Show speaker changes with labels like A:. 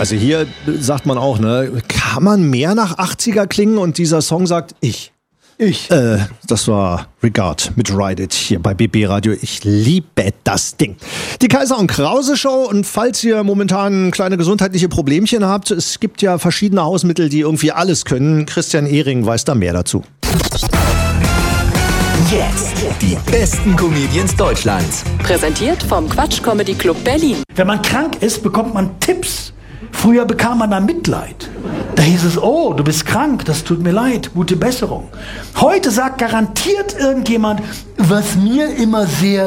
A: Also hier sagt man auch, ne, kann man mehr nach 80er klingen? Und dieser Song sagt, ich. Das war Regard mit Ride It hier bei BB Radio. Ich liebe das Ding. Die Kaiser und Krause Show. Und falls ihr momentan kleine gesundheitliche Problemchen habt, es gibt ja verschiedene Hausmittel, die irgendwie alles können. Christian Ehring weiß da mehr dazu.
B: Jetzt die besten Comedians Deutschlands.
C: Präsentiert vom Quatsch Comedy Club Berlin.
D: Wenn man krank ist, bekommt man Tipps. Früher bekam man da Mitleid. Da hieß es, oh, du bist krank, das tut mir leid, gute Besserung. Heute sagt garantiert irgendjemand, was mir immer sehr